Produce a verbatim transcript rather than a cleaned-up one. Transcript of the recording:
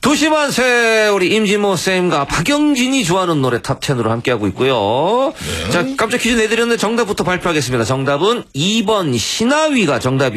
두심한 새 우리 임진모 쌤과 박영진이 좋아하는 노래 탑텐으로 함께하고 있고요. 네. 자, 깜짝 퀴즈 내드렸는데 정답부터 발표하겠습니다. 정답은 이 번 신하위가 정답이었습니다.